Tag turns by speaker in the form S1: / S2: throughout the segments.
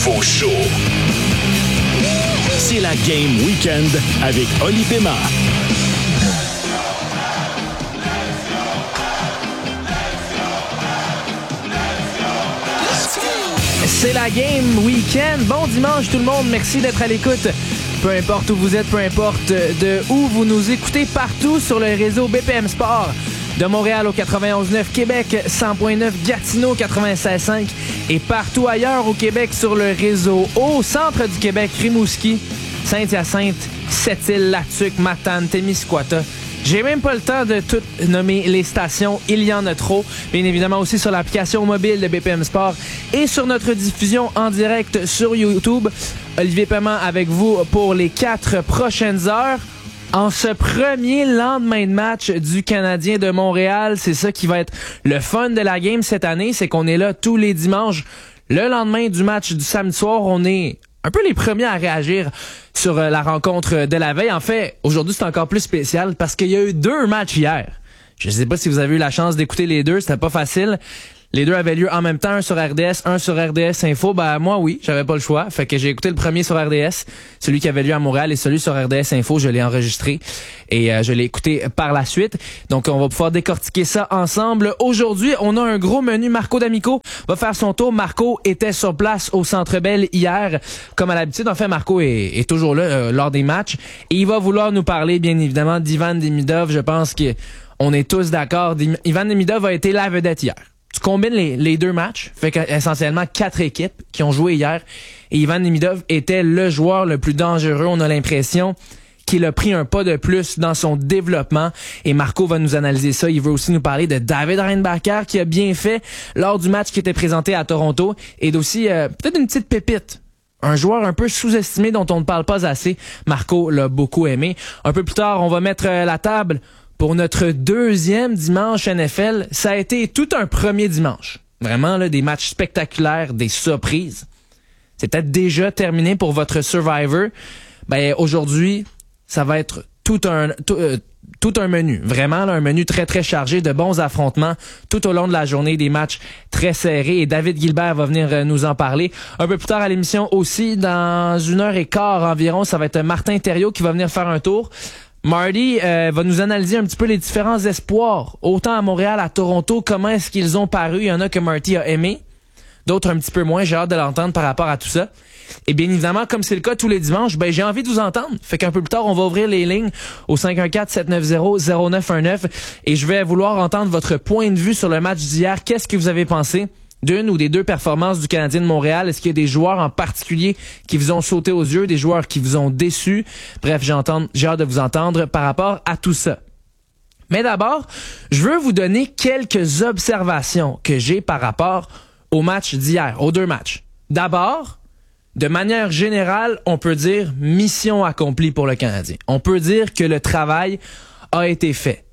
S1: nouveau show. C'est la Game Weekend avec Oli Pema.
S2: C'est la Game Weekend. Bon dimanche tout le monde, merci d'être à l'écoute. Peu importe où vous êtes, peu importe de où vous nous écoutez, partout sur le réseau BPM Sport. De Montréal au 91.9, Québec 100.9, Gatineau 96.5 et partout ailleurs au Québec sur le réseau au centre du Québec, Rimouski, Saint-Hyacinthe, Sept-Îles, Latuc, Matane, Témiscouata. J'ai même pas le temps de tout nommer les stations, il y en a trop. Bien évidemment aussi sur l'application mobile de BPM Sport et sur notre diffusion en direct sur YouTube. Olivier Paiement avec vous pour les 4 prochaines heures. En ce premier lendemain de match du Canadien de Montréal, c'est ça qui va être le fun de la game cette année, c'est qu'on est là tous les dimanches. Le lendemain du match du samedi soir, on est un peu les premiers à réagir sur la rencontre de la veille. En fait, aujourd'hui, c'est encore plus spécial parce qu'il y a eu 2 matchs hier. Je sais pas si vous avez eu la chance d'écouter les 2, c'était pas facile. Les 2 avaient lieu en même temps, un sur RDS, un sur RDS Info. Ben moi oui, j'avais pas le choix. Fait que j'ai écouté le premier sur RDS, celui qui avait lieu à Montréal, et celui sur RDS Info, je l'ai enregistré et je l'ai écouté par la suite. Donc on va pouvoir décortiquer ça ensemble. Aujourd'hui, on a un gros menu. Marco D'Amico va faire son tour. Marco était sur place au Centre Bell hier, comme à l'habitude. En fait, Marco est toujours là lors des matchs et il va vouloir nous parler bien évidemment d'Ivan Demidov. Je pense qu'on est tous d'accord. Ivan Demidov a été la vedette hier. Tu combines les 2 matchs, fait qu'essentiellement 4 équipes qui ont joué hier. Et Ivan Demidov était le joueur le plus dangereux. On a l'impression qu'il a pris un pas de plus dans son développement. Et Marco va nous analyser ça. Il veut aussi nous parler de David Reinbacher qui a bien fait lors du match qui était présenté à Toronto. Et d'aussi peut-être une petite pépite. Un joueur un peu sous-estimé dont on ne parle pas assez. Marco l'a beaucoup aimé. Un peu plus tard, on va mettre la table pour notre 2e dimanche NFL. Ça a été tout un premier dimanche. Vraiment, là, des matchs spectaculaires, des surprises. C'est peut-être déjà terminé pour votre Survivor. Ben, aujourd'hui, ça va être tout un menu. Vraiment, là, un menu très, très chargé de bons affrontements tout au long de la journée, des matchs très serrés. Et David Gilbert va venir nous en parler. Un peu plus tard à l'émission aussi, dans 1h15 environ, ça va être Martin Thériault qui va venir faire un tour. Marty va nous analyser un petit peu les différents espoirs, autant à Montréal, à Toronto, comment est-ce qu'ils ont paru. Il y en a que Marty a aimé, d'autres un petit peu moins. J'ai hâte de l'entendre par rapport à tout ça. Et bien évidemment, comme c'est le cas tous les dimanches, ben j'ai envie de vous entendre. Fait qu'un peu plus tard, on va ouvrir les lignes au 514-790-0919 et je vais vouloir entendre votre point de vue sur le match d'hier. Qu'est-ce que vous avez pensé d'une ou des 2 performances du Canadien de Montréal? Est-ce qu'il y a des joueurs en particulier qui vous ont sauté aux yeux, des joueurs qui vous ont déçus? Bref, j'ai hâte de vous entendre par rapport à tout ça. Mais d'abord, je veux vous donner quelques observations que j'ai par rapport au match d'hier, aux 2 matchs. D'abord, de manière générale, on peut dire mission accomplie pour le Canadien. On peut dire que le travail a été fait.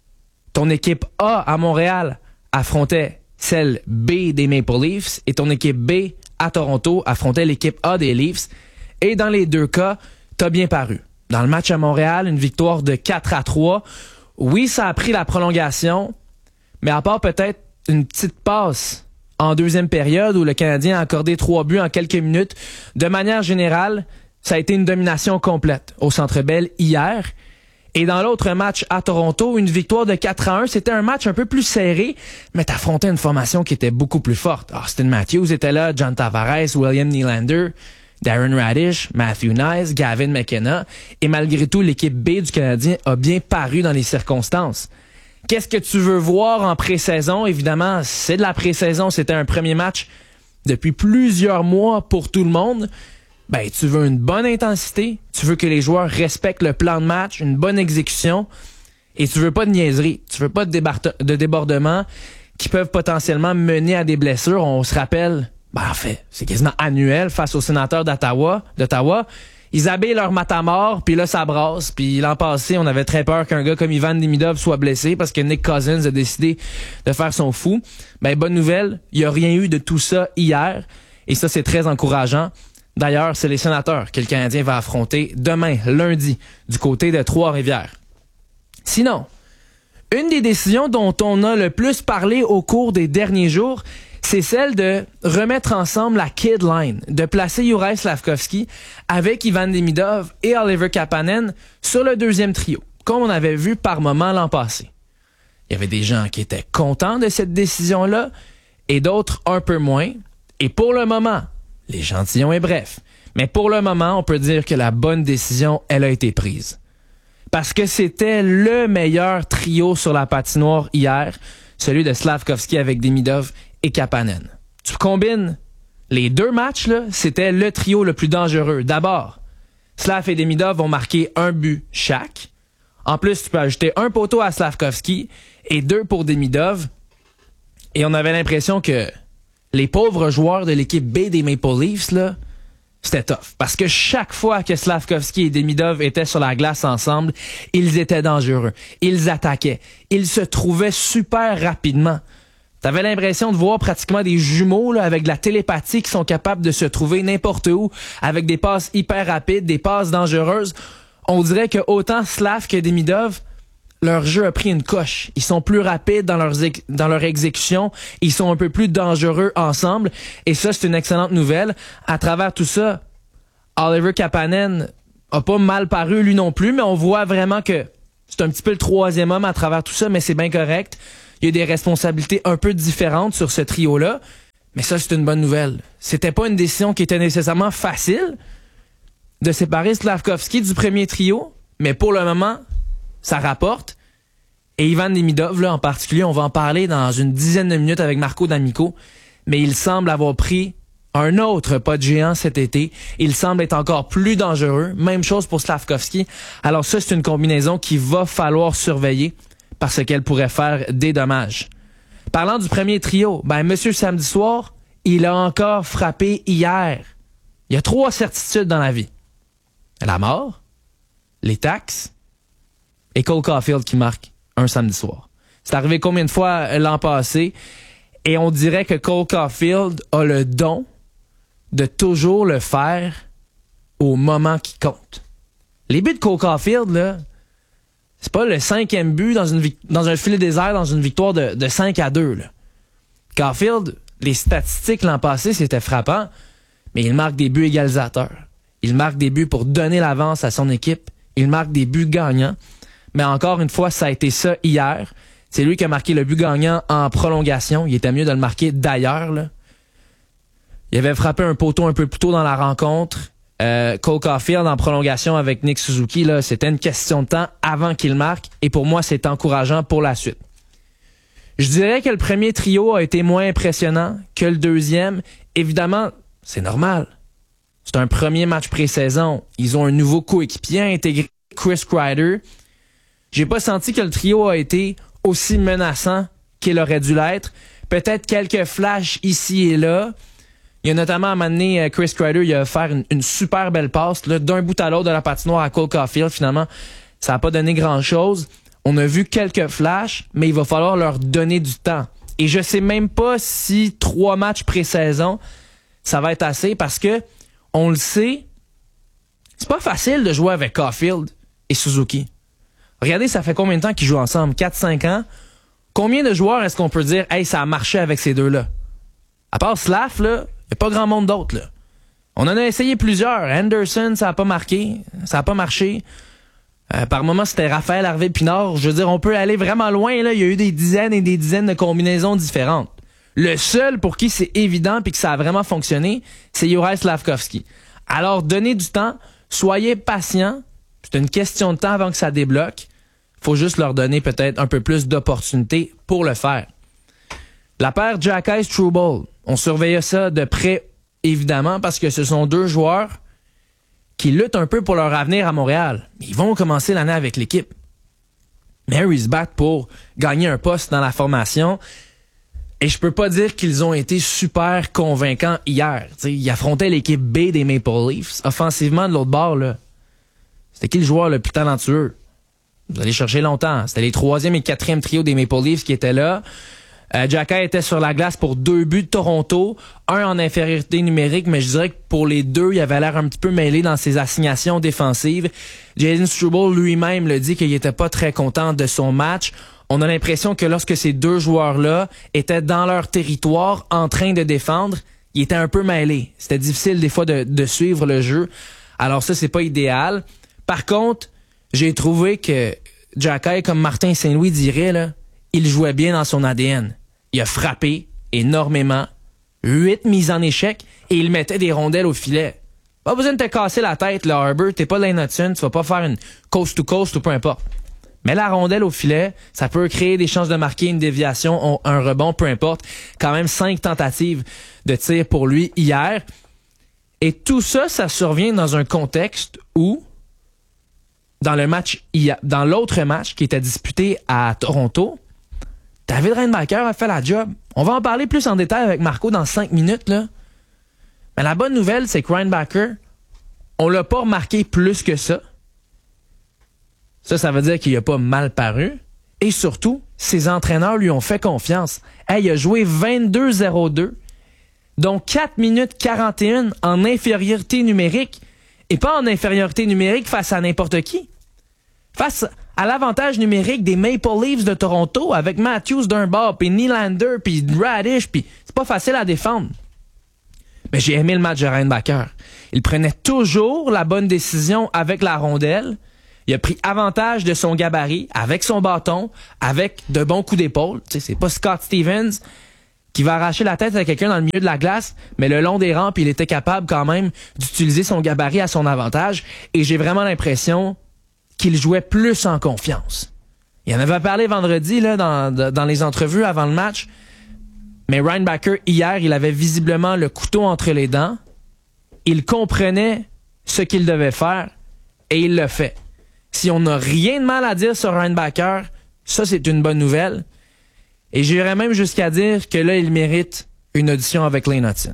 S2: Ton équipe A à Montréal affrontait celle B des Maple Leafs et ton équipe B à Toronto affrontait l'équipe A des Leafs. Et dans les 2 cas, t'as bien paru. Dans le match à Montréal, une victoire de 4-3. Oui, ça a pris la prolongation, mais à part peut-être une petite passe en 2e période où le Canadien a accordé 3 buts en quelques minutes, de manière générale, ça a été une domination complète au Centre Bell hier. Et dans l'autre match à Toronto, une victoire de 4-1. C'était un match un peu plus serré, mais t'affrontais une formation qui était beaucoup plus forte. Austin Matthews était là, John Tavares, William Nylander, Darren Radish, Matthew Nice, Gavin McKenna. Et malgré tout, l'équipe B du Canadien a bien paru dans les circonstances. Qu'est-ce que tu veux voir en pré-saison? Évidemment, c'est de la pré-saison. C'était un premier match depuis plusieurs mois pour tout le monde. Ben, tu veux une bonne intensité, tu veux que les joueurs respectent le plan de match, une bonne exécution, et tu veux pas de niaiserie, tu veux pas de débordements qui peuvent potentiellement mener à des blessures. On se rappelle, ben en fait, c'est quasiment annuel face aux sénateurs d'Ottawa. Ils habillent leur matamor, puis là, ça brasse. Puis l'an passé, on avait très peur qu'un gars comme Ivan Demidov soit blessé parce que Nick Cousins a décidé de faire son fou. Ben, bonne nouvelle, il y a rien eu de tout ça hier, et ça, c'est très encourageant. D'ailleurs, c'est les Sénateurs que le Canadien va affronter demain, lundi, du côté de Trois-Rivières. Sinon, une des décisions dont on a le plus parlé au cours des derniers jours, c'est celle de remettre ensemble la kid line, de placer Juraj Slafkovský avec Ivan Demidov et Oliver Kapanen sur le deuxième trio, comme on avait vu par moment l'an passé. Il y avait des gens qui étaient contents de cette décision-là et d'autres un peu moins. Et pour le moment, l'échantillon est bref, mais pour le moment, on peut dire que la bonne décision, elle a été prise. Parce que c'était le meilleur trio sur la patinoire hier, celui de Slafkovský avec Demidov et Kapanen. Tu combines les deux matchs, là, c'était le trio le plus dangereux. D'abord, Slav et Demidov vont marquer un but chaque. En plus, tu peux ajouter un poteau à Slafkovský et 2 pour Demidov. Et on avait l'impression que les pauvres joueurs de l'équipe B des Maple Leafs, là, c'était tough. Parce que chaque fois que Slafkovský et Demidov étaient sur la glace ensemble, ils étaient dangereux. Ils attaquaient. Ils se trouvaient super rapidement. T'avais l'impression de voir pratiquement des jumeaux là, avec de la télépathie qui sont capables de se trouver n'importe où, avec des passes hyper rapides, des passes dangereuses. On dirait que autant Slav que Demidov, leur jeu a pris une coche. Ils sont plus rapides dans leur exécution. Ils sont un peu plus dangereux ensemble. Et ça, c'est une excellente nouvelle. À travers tout ça, Oliver Kapanen a pas mal paru lui non plus, mais on voit vraiment que c'est un petit peu le troisième homme à travers tout ça, mais c'est bien correct. Il y a des responsabilités un peu différentes sur ce trio-là, mais ça, c'est une bonne nouvelle. C'était pas une décision qui était nécessairement facile de séparer Slafkovský du premier trio, mais pour le moment, ça rapporte. Et Ivan Demidov, là, en particulier, on va en parler dans une dizaine de minutes avec Marco D'Amico, mais il semble avoir pris un autre pas de géant cet été. Il semble être encore plus dangereux. Même chose pour Slafkovský. Alors ça, c'est une combinaison qu'il va falloir surveiller parce qu'elle pourrait faire des dommages. Parlant du premier trio, monsieur Samedi Soir, il a encore frappé hier. Il y a 3 certitudes dans la vie. La mort, les taxes et Cole Caulfield qui marque un samedi soir. C'est arrivé combien de fois l'an passé? Et on dirait que Cole Caulfield a le don de toujours le faire au moment qui compte. Les buts de Cole Caulfield, là, c'est pas le 5e but dans un filet désert dans une victoire de 5-2. Là. Caulfield, les statistiques l'an passé, c'était frappant, mais il marque des buts égalisateurs. Il marque des buts pour donner l'avance à son équipe. Il marque des buts gagnants. Mais encore une fois, ça a été ça hier. C'est lui qui a marqué le but gagnant en prolongation. Il était mieux de le marquer d'ailleurs. Là. Il avait frappé un poteau un peu plus tôt dans la rencontre. Cole Caulfield en prolongation avec Nick Suzuki, là, c'était une question de temps avant qu'il marque. Et pour moi, c'est encourageant pour la suite. Je dirais que le premier trio a été moins impressionnant que le deuxième. Évidemment, c'est normal. C'est un premier match pré-saison. Ils ont un nouveau coéquipier intégré, Chris Kreider. J'ai pas senti que le trio a été aussi menaçant qu'il aurait dû l'être. Peut-être quelques flashs ici et là. Il y a notamment à un moment donné, Chris Kreider, il a offert une super belle passe là, d'un bout à l'autre de la patinoire à Cole Caulfield. Finalement, ça n'a pas donné grand-chose. On a vu quelques flashs, mais il va falloir leur donner du temps. Et je sais même pas si 3 matchs pré-saison, ça va être assez parce que, on le sait, c'est pas facile de jouer avec Caulfield et Suzuki. Regardez, ça fait combien de temps qu'ils jouent ensemble? 4-5 ans. Combien de joueurs est-ce qu'on peut dire, hey, ça a marché avec ces deux-là? À part Slav, là, il n'y a pas grand monde d'autre, là. On en a essayé plusieurs. Anderson, ça n'a pas marqué. Ça n'a pas marché. Par moments, c'était Raphaël Harvey-Pinard. Je veux dire, on peut aller vraiment loin, là. Il y a eu des dizaines et des dizaines de combinaisons différentes. Le seul pour qui c'est évident et que ça a vraiment fonctionné, c'est Juraj Slafkovský. Alors, donnez du temps. Soyez patients. C'est une question de temps avant que ça débloque. Faut juste leur donner peut-être un peu plus d'opportunités pour le faire. La paire Jack Eichel-Struble, on surveillait ça de près, évidemment, parce que ce sont 2 joueurs qui luttent un peu pour leur avenir à Montréal. Ils vont commencer l'année avec l'équipe. Mais ils se battent pour gagner un poste dans la formation. Et je peux pas dire qu'ils ont été super convaincants hier. T'sais, ils affrontaient l'équipe B des Maple Leafs. Offensivement, de l'autre bord, là, c'était qui le joueur le plus talentueux? Vous allez chercher longtemps. C'était les 3e et 4e trios des Maple Leafs qui étaient là. Jacka était sur la glace pour 2 buts de Toronto, un en infériorité numérique, mais je dirais que pour les 2, il avait l'air un petit peu mêlé dans ses assignations défensives. Jaden Struble lui-même le dit qu'il était pas très content de son match, On a l'impression que lorsque ces deux joueurs-là étaient dans leur territoire en train de défendre, ils étaient un peu mêlés. C'était difficile des fois de suivre le jeu. Alors ça, c'est pas idéal. Par contre, j'ai trouvé que Xhekaj, comme Martin Saint-Louis dirait, là, il jouait bien dans son ADN. Il a frappé énormément, 8 mises en échec, et il mettait des rondelles au filet. Pas besoin de te casser la tête, là, Harbour. T'es pas Lane Hutson, tu vas pas faire une coast-to-coast ou peu importe. Mais la rondelle au filet, ça peut créer des chances de marquer une déviation, un rebond, peu importe. Quand même 5 tentatives de tir pour lui hier. Et tout ça, ça survient dans un contexte où, dans l'autre match qui était disputé à Toronto, David Reinbacher a fait la job. On va en parler plus en détail avec Marco dans 5 minutes, là. Mais la bonne nouvelle, c'est que Reinbacher, on l'a pas remarqué plus que ça. Ça veut dire qu'il a pas mal paru. Et surtout, ses entraîneurs lui ont fait confiance. Hey, il a joué 22-0-2, donc 4 minutes 41 en infériorité numérique. Et pas en infériorité numérique face à n'importe qui. Face à l'avantage numérique des Maple Leafs de Toronto avec Matthews d'un bord, puis Nylander, puis Radish, puis c'est pas facile à défendre. Mais j'ai aimé le match de Reinbacher. Il prenait toujours la bonne décision avec la rondelle. Il a pris avantage de son gabarit, avec son bâton, avec de bons coups d'épaule. Tu sais, c'est pas Scott Stevens qui va arracher la tête à quelqu'un dans le milieu de la glace, mais le long des rampes, il était capable quand même d'utiliser son gabarit à son avantage. Et j'ai vraiment l'impression qu'il jouait plus en confiance. Il en avait parlé vendredi là, dans les entrevues avant le match. Mais Reinbacher, hier, il avait visiblement le couteau entre les dents. Il comprenait ce qu'il devait faire et il le fait. Si on n'a rien de mal à dire sur Reinbacher, ça, c'est une bonne nouvelle. Et j'irais même jusqu'à dire que là, il mérite une audition avec Lane Hutson.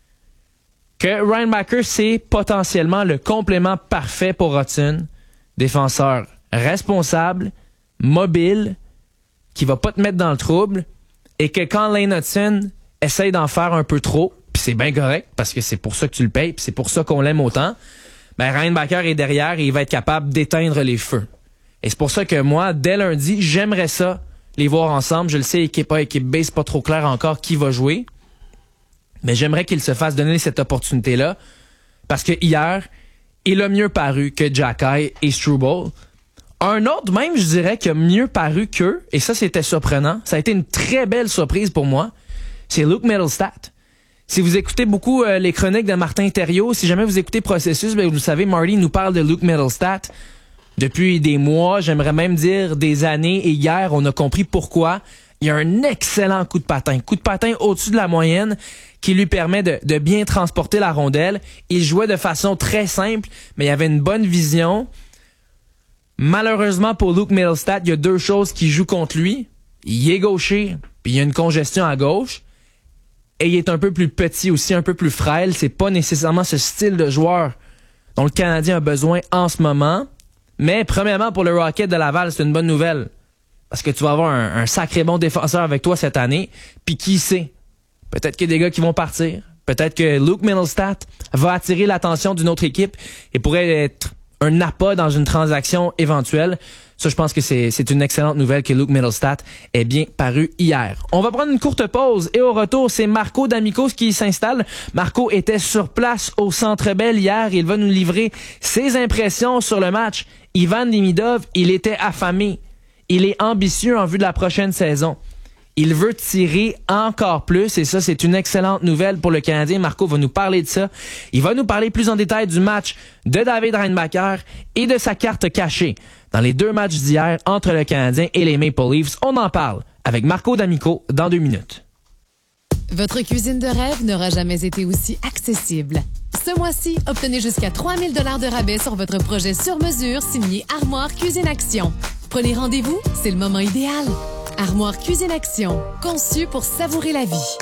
S2: Que Reinbacher, c'est potentiellement le complément parfait pour Hutson. Défenseur responsable, mobile, qui va pas te mettre dans le trouble, et que quand Lane Hutson essaye d'en faire un peu trop, puis c'est bien correct, parce que c'est pour ça que tu le payes, puis c'est pour ça qu'on l'aime autant, ben Reinbacher est derrière et il va être capable d'éteindre les feux. Et c'est pour ça que moi, dès lundi, j'aimerais ça, les voir ensemble. Je le sais, équipe A, équipe B, c'est pas trop clair encore qui va jouer, mais j'aimerais qu'il se fasse donner cette opportunité-là, parce que hier, il a mieux paru que Xhekaj et Struble. Un autre même, je dirais, qui a mieux paru qu'eux, et ça, c'était surprenant. Ça a été une très belle surprise pour moi. C'est Luke Mittelstadt. Si vous écoutez beaucoup les chroniques de Martin Thériault, si jamais vous écoutez Processus, ben vous savez, Marty nous parle de Luke Mittelstadt depuis des mois, j'aimerais même dire des années, et hier, on a compris pourquoi. Il y a un excellent coup de patin au-dessus de la moyenne, qui lui permet de bien transporter la rondelle. Il jouait de façon très simple, mais il y avait une bonne vision. Malheureusement pour Luke Mittelstadt, il y a deux choses qui jouent contre lui. Il est gaucher, puis il y a une congestion à gauche. Et il est un peu plus petit aussi, un peu plus frêle. C'est pas nécessairement ce style de joueur dont le Canadien a besoin en ce moment. Mais premièrement, pour le Rocket de Laval, c'est une bonne nouvelle. Parce que tu vas avoir un sacré bon défenseur avec toi cette année. Puis qui sait? Peut-être qu'il y a des gars qui vont partir. Peut-être que Luke Mittelstadt va attirer l'attention d'une autre équipe et pourrait être un appât dans une transaction éventuelle. Ça, je pense que c'est une excellente nouvelle que Luke Mittelstadt ait bien paru hier. On va prendre une courte pause et au retour, c'est Marco D'Amicos qui s'installe. Marco était sur place au Centre Bell hier. Il va nous livrer ses impressions sur le match. Ivan Demidov, il était affamé. Il est ambitieux en vue de la prochaine saison. Il veut tirer encore plus et ça, c'est une excellente nouvelle pour le Canadien. Marco va nous parler de ça. Il va nous parler plus en détail du match de David Reinbacher et de sa carte cachée dans les deux matchs d'hier entre le Canadien et les Maple Leafs. On en parle avec Marco D'Amico dans 2 minutes.
S3: Votre cuisine de rêve n'aura jamais été aussi accessible. Ce mois-ci, obtenez jusqu'à 3 000 $ de rabais sur votre projet sur mesure signé Armoire Cuisine Action. Prenez rendez-vous, c'est le moment idéal. Armoire Cuisine Action, conçue pour savourer la vie.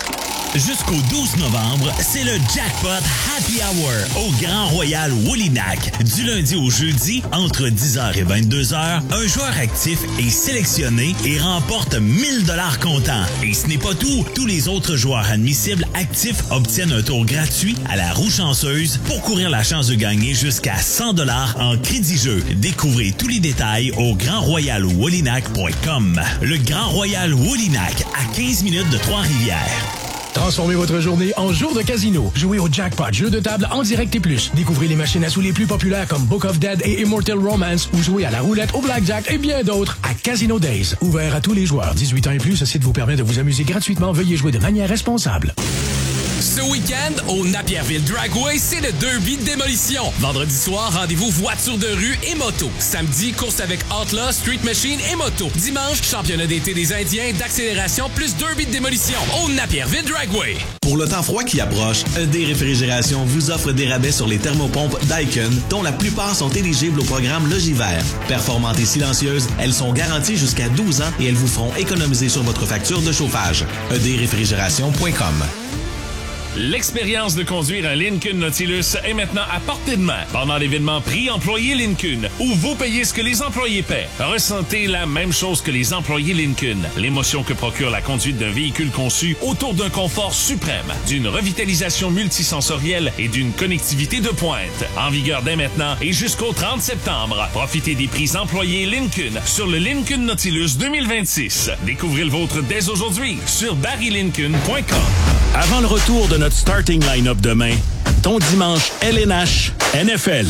S1: Jusqu'au 12 novembre, c'est le Jackpot Happy Hour au Grand Royal Woolinac. Du lundi au jeudi, entre 10h et 22h, un joueur actif est sélectionné et remporte 1000 $ comptant. Et ce n'est pas tout. Tous les autres joueurs admissibles actifs obtiennent un tour gratuit à la roue chanceuse pour courir la chance de gagner jusqu'à 100 $ en crédit-jeu. Découvrez tous les détails au grandroyalwoolinac.com. Le Grand Royal Woolinac, à 15 minutes de Trois-Rivières.
S4: Transformez votre journée en jour de casino. Jouez au Jackpot, jeu de table en direct et plus. Découvrez les machines à sous les plus populaires comme Book of Dead et Immortal Romance ou jouez à la roulette, au blackjack et bien d'autres à Casino Days. Ouvert à tous les joueurs. 18 ans et plus, ce site vous permet de vous amuser gratuitement. Veuillez jouer de manière responsable.
S5: Ce week-end, au Napierville Dragway, c'est le derby de démolition. Vendredi soir, rendez-vous voitures de rue et moto. Samedi, course avec Outlaw, Street Machine et moto. Dimanche, championnat d'été des Indiens d'accélération plus derby de démolition au Napierville Dragway.
S6: Pour le temps froid qui approche, ED Réfrigération vous offre des rabais sur les thermopompes Daikin, dont la plupart sont éligibles au programme Logivert. Performantes et silencieuses, elles sont garanties jusqu'à 12 ans et elles vous feront économiser sur votre facture de chauffage. edréfrigération.com.
S7: L'expérience de conduire un Lincoln Nautilus est maintenant à portée de main pendant l'événement Prix Employés Lincoln, où vous payez ce que les employés paient. Ressentez la même chose que les employés Lincoln. L'émotion que procure la conduite d'un véhicule conçu autour d'un confort suprême, d'une revitalisation multisensorielle et d'une connectivité de pointe. En vigueur dès maintenant et jusqu'au 30 septembre. Profitez des prix employés Lincoln sur le Lincoln Nautilus 2026. Découvrez le vôtre dès aujourd'hui sur barrylincoln.com.
S1: Avant le retour de notre starting line-up demain, ton dimanche LNH NFL.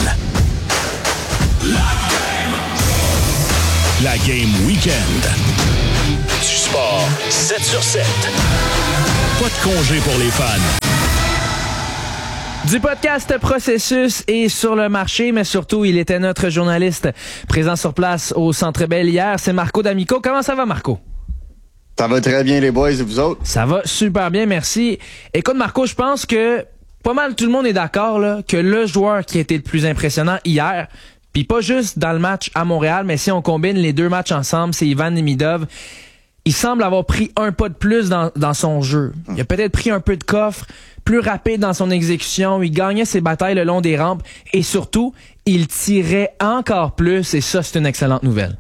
S1: La game week-end. Du sport 7 sur 7. Pas de congé pour les fans.
S2: Du podcast Processus est sur le marché, mais surtout, il était notre journaliste présent sur place au Centre Bell hier. C'est Marco D'Amico. Comment ça va, Marco?
S8: Ça va très bien, les boys, et vous autres?
S2: Ça va super bien, merci. Écoute, Marco, je pense que pas mal tout le monde est d'accord là, que le joueur qui a été le plus impressionnant hier, puis pas juste dans le match à Montréal, mais si on combine les deux matchs ensemble, c'est Ivan Demidov. Il semble avoir pris un pas de plus dans son jeu. Il a peut-être pris un peu de coffre, plus rapide dans son exécution, il gagnait ses batailles le long des rampes, et surtout, il tirait encore plus, et ça, c'est une excellente nouvelle.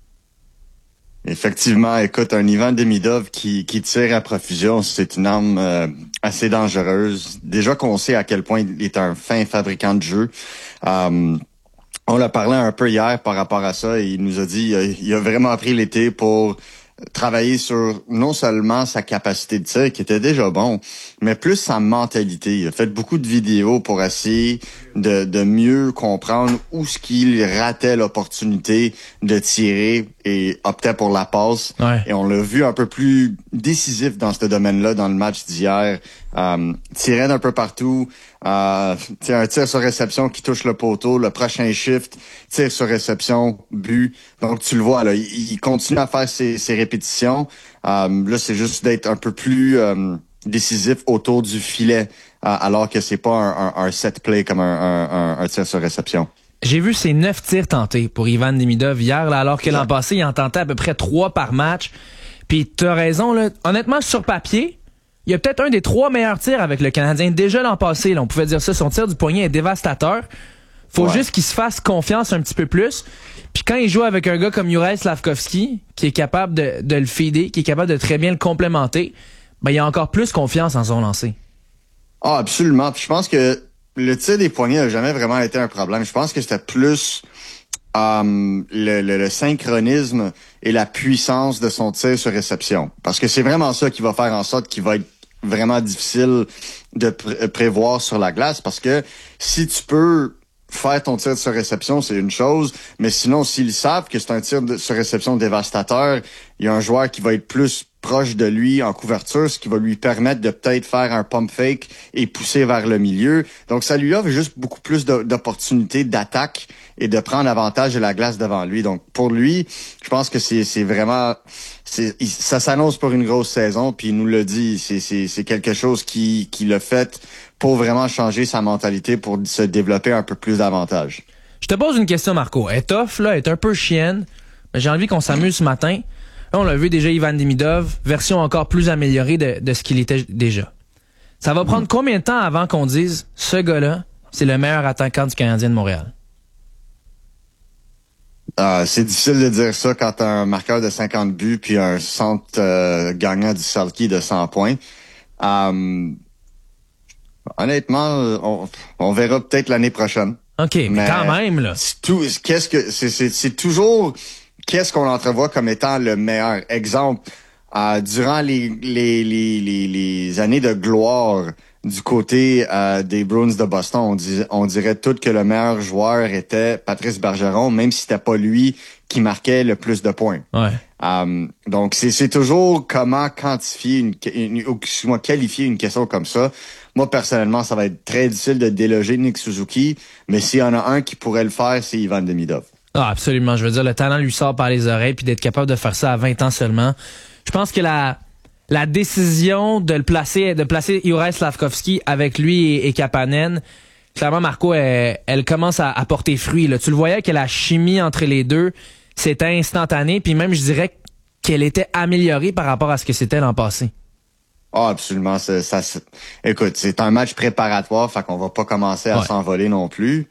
S8: Effectivement, écoute, un Ivan Demidov qui tire à profusion, c'est une arme assez dangereuse. Déjà qu'on sait à quel point il est un fin fabricant de jeu. On l'a parlé un peu hier par rapport à ça et il nous a dit il a vraiment pris l'été pour travailler sur non seulement sa capacité de tir, qui était déjà bon, mais plus sa mentalité. Il a fait beaucoup de vidéos pour essayer de mieux comprendre où ce qu'il ratait l'opportunité de tirer et optait pour la passe. Ouais. Et on l'a vu un peu plus décisif dans ce domaine-là dans le match d'hier. Tirait d'un peu partout. Un tir sur réception qui touche le poteau, le prochain shift, tir sur réception, but. Donc tu le vois là, il continue à faire ses répétitions. Là, c'est juste d'être un peu plus décisif autour du filet, alors que c'est pas un set play comme un tir sur réception.
S2: J'ai vu ses 9 tirs tentés pour Ivan Demidov hier, là, alors que l'an passé, il en tentait à peu près 3 par match. Puis t'as raison, là. Honnêtement, sur papier, il y a peut-être un des 3 meilleurs tirs avec le Canadien. Déjà l'an passé, là, on pouvait dire ça, son tir du poignet est dévastateur. Faut juste qu'il se fasse confiance un petit peu plus. Puis quand il joue avec un gars comme Juraj Slafkovský, qui est capable de le feeder, qui est capable de très bien le complémenter, ben il a encore plus confiance en son lancer.
S8: Ah, absolument. Puis je pense que le tir des poignets n'a jamais vraiment été un problème. Je pense que c'était plus le synchronisme et la puissance de son tir sur réception. Parce que c'est vraiment ça qui va faire en sorte qu'il va être vraiment difficile de prévoir sur la glace. Parce que si tu peux faire ton tir sur réception, c'est une chose, mais sinon, s'ils savent que c'est un tir sur réception dévastateur, il y a un joueur qui va être plus proche de lui en couverture, ce qui va lui permettre de peut-être faire un pump fake et pousser vers le milieu. Donc, ça lui offre juste beaucoup plus d'opportunités d'attaque et de prendre avantage de la glace devant lui. Donc, pour lui, je pense que c'est vraiment... ça s'annonce pour une grosse saison, puis il nous l'a dit, c'est quelque chose qui l'a fait pour vraiment changer sa mentalité, pour se développer un peu plus davantage.
S2: Je te pose une question, Marco. Elle est tough, là, elle est un peu chienne, mais j'ai envie qu'on s'amuse ce matin. Là, on l'a vu déjà, Ivan Demidov, version encore plus améliorée de ce qu'il était déjà. Ça va prendre combien de temps avant qu'on dise ce gars-là, c'est le meilleur attaquant du Canadien de Montréal?
S8: C'est difficile de dire ça quand t'as un marqueur de 50 buts puis un centre gagnant du Selke de 100 points. Honnêtement, on verra peut-être l'année prochaine.
S2: OK, mais quand même, là.
S8: C'est toujours qu'est-ce qu'on entrevoit comme étant le meilleur. Exemple, durant les années de gloire du côté des Bruins de Boston, on dirait tout que le meilleur joueur était Patrice Bergeron, même si c'était pas lui qui marquait le plus de points.
S2: Ouais.
S8: Donc c'est toujours comment qualifier une question comme ça. Moi personnellement, ça va être très difficile de déloger Nick Suzuki, mais s'il y en a un qui pourrait le faire, c'est Ivan Demidov.
S2: Ah, absolument. Je veux dire, le talent lui sort par les oreilles, puis d'être capable de faire ça à 20 ans seulement. Je pense que la décision de placer Juraj Slafkovský avec lui et Kapanen, clairement, Marco, elle commence à porter fruit. Là. Tu le voyais que la chimie entre les deux, c'était instantané, puis même, je dirais qu'elle était améliorée par rapport à ce que c'était l'an passé.
S8: Ah, absolument. Écoute, c'est un match préparatoire, fait qu'on va pas commencer à s'envoler non plus.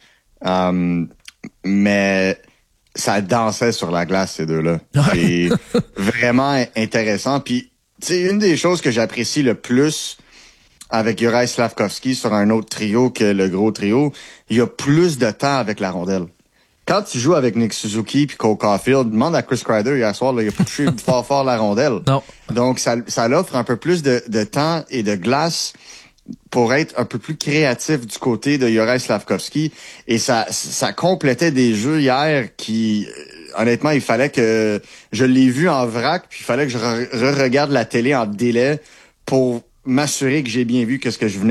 S8: Mais ça dansait sur la glace, ces deux-là. C'est vraiment intéressant. Puis, tu sais, une des choses que j'apprécie le plus avec Juraj Slafkovský sur un autre trio que le gros trio, il y a plus de temps avec la rondelle. Quand tu joues avec Nick Suzuki puis Cole Caulfield, demande à Chris Kreider hier soir, là, il a touché fort la rondelle.
S2: Non.
S8: Donc, ça l'offre un peu plus de temps et de glace pour être un peu plus créatif du côté de Juraj Slafkovský. Et ça complétait des jeux hier qui, honnêtement, il fallait que je l'ai vu en vrac, puis il fallait que je regarde la télé en délai pour m'assurer que j'ai bien vu que ce que je venais